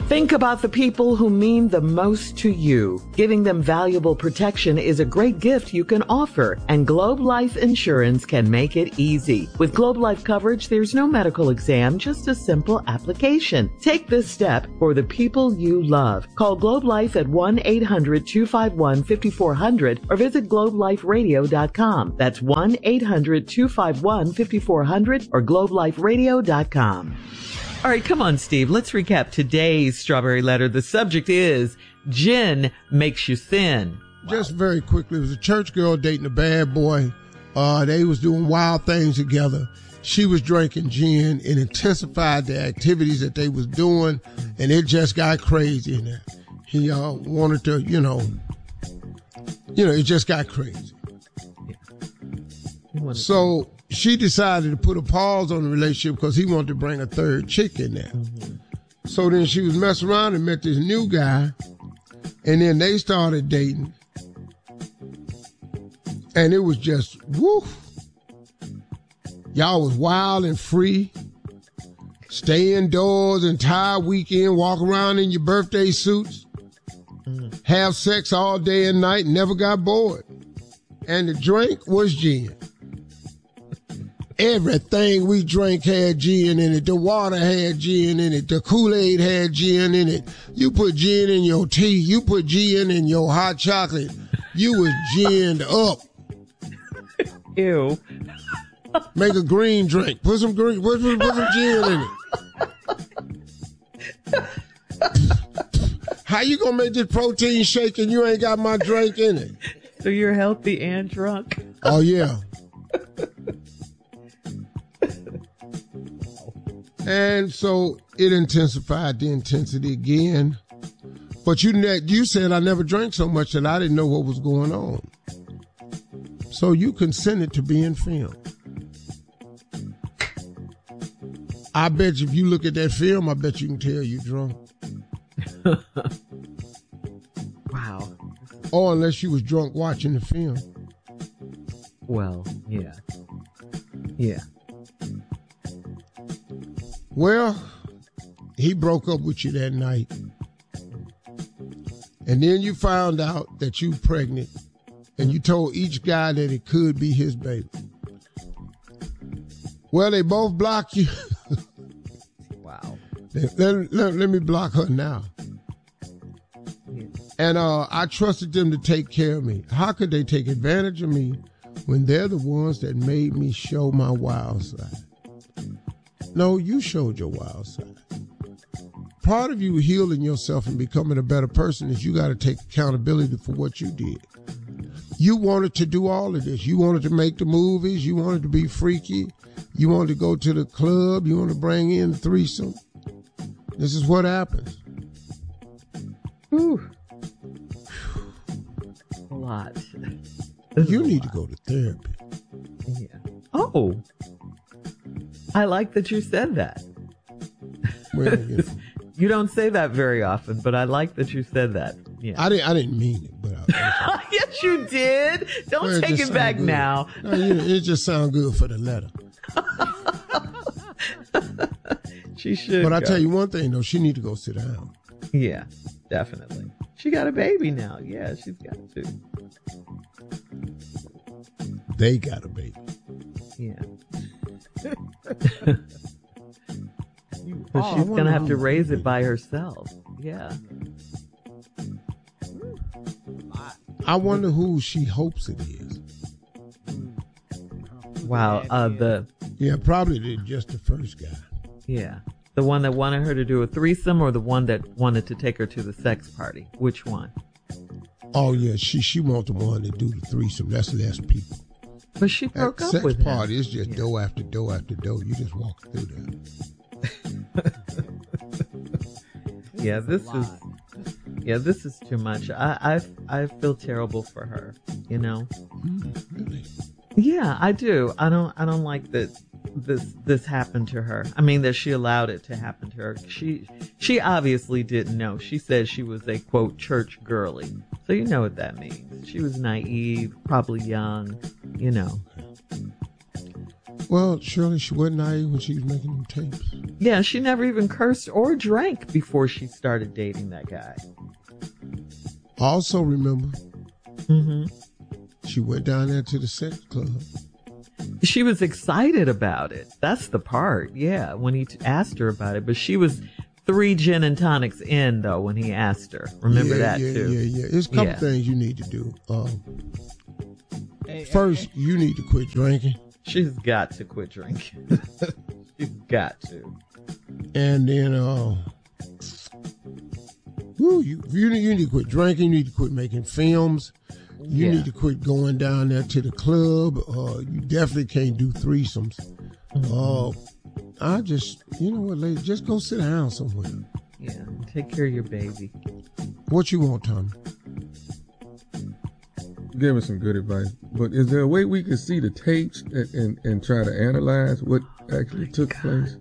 Think about the people who mean the most to you. Giving them valuable protection is a great gift you can offer, and Globe Life Insurance can make it easy. With Globe Life coverage, there's no medical exam, just a simple application. Take this step for the people you love. Call Globe Life at 1-800-251-5400 or visit globeliferadio.com. That's 1-800-251-5400 or globeliferadio.com. All right, come on, Steve. Let's recap today's Strawberry Letter. The subject is gin makes you thin. Just very quickly, it was a church girl dating a bad boy. They was doing wild things together. She was drinking gin. It intensified the activities that they was doing, and it just got crazy in there. He wanted to, it just got crazy. So she decided to put a pause on the relationship because he wanted to bring a third chick in there. Mm-hmm. So then she was messing around and met this new guy, and then they started dating. And it was just, woof. Y'all was wild and free. Stay indoors, entire weekend, walk around in your birthday suits. Mm. Have sex all day and night, never got bored. And the drink was gin. Everything we drank had gin in it. The water had gin in it. The Kool-Aid had gin in it. You put gin in your tea. You put gin in your hot chocolate. You was ginned up. Ew. Make a green drink. Put some gin in it. How you gonna make this protein shake and you ain't got my drink in it? So you're healthy and drunk? Oh, yeah. And so it intensified the intensity again. But you said I never drank so much that I didn't know what was going on. So you consented to being filmed. I bet you if you look at that film, I bet you can tell you're drunk. Wow. Or unless you was drunk watching the film. Well, yeah. Yeah. Well, he broke up with you that night. And then you found out that you pregnant. And you told each guy that it could be his baby. Well, they both blocked you. Wow. Let me block her now. Yeah. And I trusted them to take care of me. How could they take advantage of me when they're the ones that made me show my wild side? No, you showed your wild side. Part of you healing yourself and becoming a better person is you got to take accountability for what you did. You wanted to do all of this. You wanted to make the movies. You wanted to be freaky. You wanted to go to the club. You wanted to bring in the threesome. This is what happens. Whew. A lot. You need to go to therapy. Yeah. Oh. I like that you said that. Well, yeah. You don't say that very often, but I like that you said that. Yeah. I didn't mean it, but yes, you did. Don't take it back good. Now. No, it just sounds good for the letter. She should. But I tell you one thing though, she need to go sit down. Yeah, definitely. She got a baby now. Yeah, she's got to. They got a baby. Yeah. So she's going to have to raise it by herself. Yeah. I wonder who she hopes it is. Wow. Yeah, probably just the first guy. Yeah. The one that wanted her to do a threesome or the one that wanted to take her to the sex party? Which one? Oh, yeah. She wants the one to do the threesome. That's less people. But she broke up with him. Sex party is just dough after dough after dough. You just walk through there. Yeah, this is too much. I feel terrible for her, you know. Really? Yeah, I do. I don't like that this happened to her. I mean that she allowed it to happen to her. She obviously didn't know. She said she was a quote church girly. So you know what that means. She was naive, probably young, you know. Well, Shirley, she wasn't naive when she was making them tapes. Yeah, she never even cursed or drank before she started dating that guy. Also remember, she went down there to the sex club. She was excited about it. That's the part, yeah, when he asked her about it. But she was 3 gin and tonics in, though, when he asked her. Remember that, too. Yeah. There's a couple things you need to do. First, you need to quit drinking. She's got to quit drinking. She's got to. And then, you need to quit drinking. You need to quit making films. You need to quit going down there to the club. You definitely can't do threesomes. You know what, lady, just go sit down somewhere. Yeah, take care of your baby. What you want, Tommy? Give us some good advice. But is there a way we could see the tapes and try to analyze what actually took place?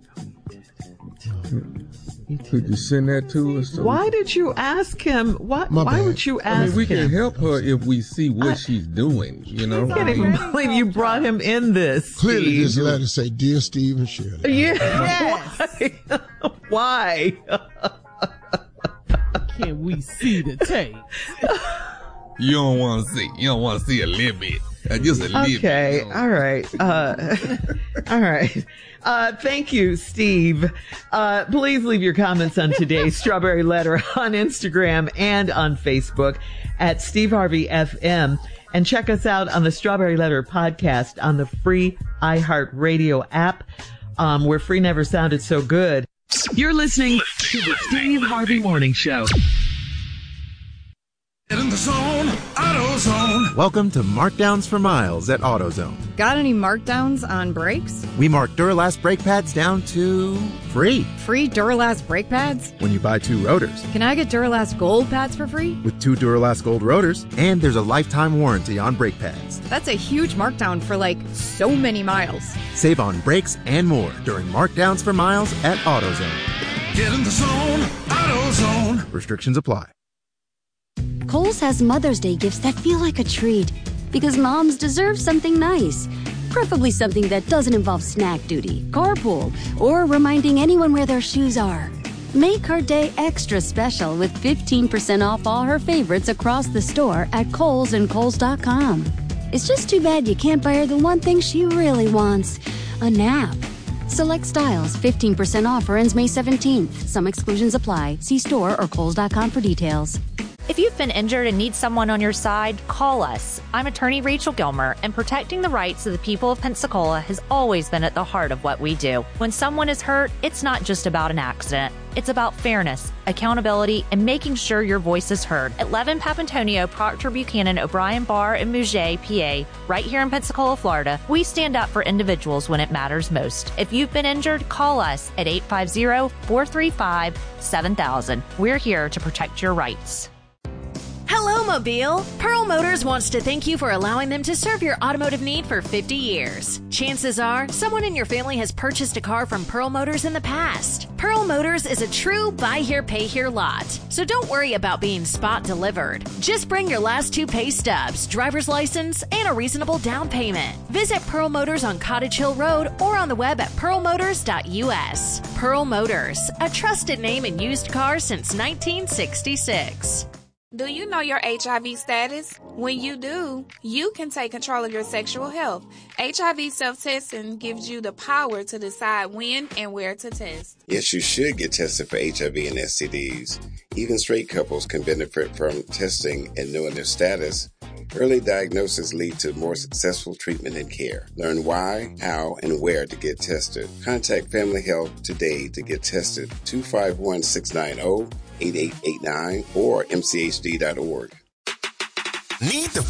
Could you send that to us? Why did you ask him? Why would you ask him? We can help her if we see what she's doing, you know? I can't even believe you brought him in this. Clearly, this letter say, "Dear Steve and Shirley." Yeah. Yes. Why? Can we see the tape? You don't want to see. You don't want to see a little bit. Just a little bit. Okay. All right. All right. Thank you, Steve. Please leave your comments on today's Strawberry Letter on Instagram and on Facebook at Steve Harvey FM. And check us out on the Strawberry Letter podcast on the free iHeartRadio app, where free never sounded so good. You're listening to the Steve Harvey Morning Show. Get in the zone, AutoZone. Welcome to Markdowns for Miles at AutoZone. Got any markdowns on brakes? We mark Duralast brake pads down to free. Free Duralast brake pads? When you buy 2 rotors. Can I get Duralast Gold pads for free? With 2 Duralast Gold rotors, and there's a lifetime warranty on brake pads. That's a huge markdown for so many miles. Save on brakes and more during Markdowns for Miles at AutoZone. Get in the zone, AutoZone. Restrictions apply. Kohl's has Mother's Day gifts that feel like a treat because moms deserve something nice. Preferably something that doesn't involve snack duty, carpool, or reminding anyone where their shoes are. Make her day extra special with 15% off all her favorites across the store at Kohl's and Kohls.com. It's just too bad you can't buy her the one thing she really wants, a nap. Select styles, 15% off or ends May 17th. Some exclusions apply. See store or Kohls.com for details. If you've been injured and need someone on your side, call us. I'm attorney Rachel Gilmer, and protecting the rights of the people of Pensacola has always been at the heart of what we do. When someone is hurt, it's not just about an accident. It's about fairness, accountability, and making sure your voice is heard. At Levin Papantonio, Proctor Buchanan, O'Brien Barr, and Mouget, PA, right here in Pensacola, Florida, we stand up for individuals when it matters most. If you've been injured, call us at 850-435-7000. We're here to protect your rights. Hello, Mobile! Pearl Motors wants to thank you for allowing them to serve your automotive need for 50 years. Chances are, someone in your family has purchased a car from Pearl Motors in the past. Pearl Motors is a true buy here, pay here lot. So don't worry about being spot delivered. Just bring your last 2 pay stubs, driver's license, and a reasonable down payment. Visit Pearl Motors on Cottage Hill Road or on the web at pearlmotors.us. Pearl Motors, a trusted name in used cars since 1966. Do you know your HIV status? When you do, you can take control of your sexual health. HIV self-testing gives you the power to decide when and where to test. Yes, you should get tested for HIV and STDs. Even straight couples can benefit from testing and knowing their status. Early diagnosis leads to more successful treatment and care. Learn why, how, and where to get tested. Contact Family Health today to get tested. 251-690-8889 or mchd.org. Need the